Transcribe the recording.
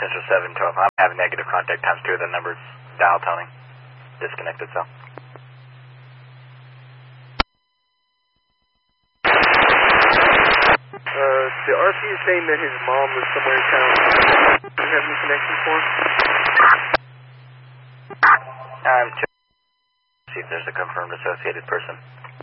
Central 712. I'm having negative contact times 2 of the number dial toning. Disconnected cell. The RP is saying that his mom was somewhere in town. Do you have any connection for him? I'm checking to see if there's a confirmed associated person.